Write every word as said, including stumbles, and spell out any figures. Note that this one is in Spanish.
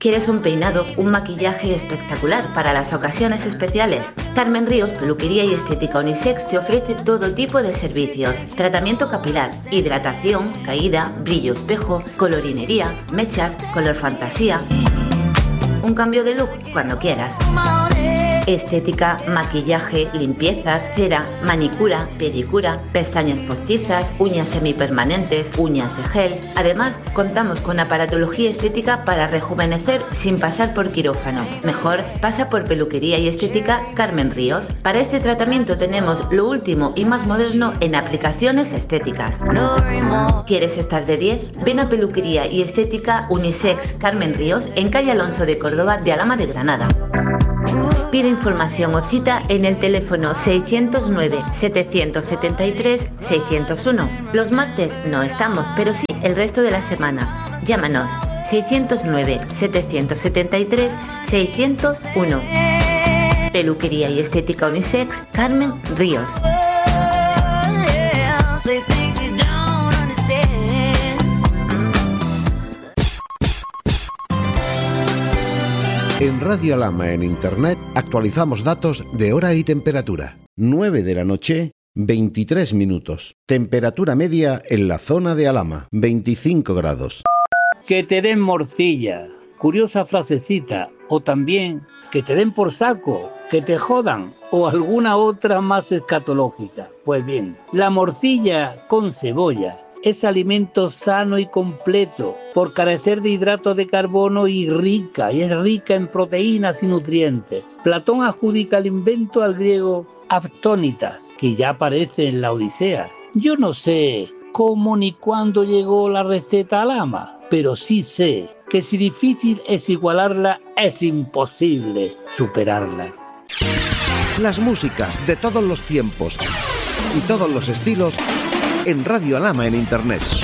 ¿Quieres un peinado, un maquillaje espectacular para las ocasiones especiales? Carmen Ríos Peluquería y Estética Unisex te ofrece todo tipo de servicios. Tratamiento capilar, hidratación, caída, brillo espejo, colorinería, mechas, color fantasía. Un cambio de look cuando quieras. Estética, maquillaje, limpiezas, cera, manicura, pedicura, pestañas postizas, uñas semipermanentes, uñas de gel. Además, contamos con aparatología estética para rejuvenecer sin pasar por quirófano. Mejor, pasa por Peluquería y Estética Carmen Ríos. Para este tratamiento tenemos lo último y más moderno en aplicaciones estéticas. ¿Quieres estar de diez? Ven a Peluquería y Estética Unisex Carmen Ríos en calle Alonso de Córdoba de Alhama de Granada. Pide información o cita en el teléfono seiscientos nueve, setecientos setenta y tres, seiscientos uno. Los martes no estamos, pero sí el resto de la semana. Llámanos seiscientos nueve, setecientos setenta y tres, seiscientos uno. Peluquería y Estética Unisex Carmen Ríos. En Radio Alhama en Internet actualizamos datos de hora y temperatura. nueve de la noche, veintitrés minutos. Temperatura media en la zona de Alhama, veinticinco grados. Que te den morcilla, curiosa frasecita, o también que te den por saco, que te jodan, o alguna otra más escatológica. Pues bien, la morcilla con cebolla es alimento sano y completo por carecer de hidratos de carbono y rica, y es rica en proteínas y nutrientes. Platón adjudica el invento al griego Aftónitas, que ya aparece en la Odisea. Yo no sé cómo ni cuándo llegó la receta a Alhama, pero sí sé que si difícil es igualarla, es imposible superarla. Las músicas de todos los tiempos y todos los estilos en Radio Alhama en Internet.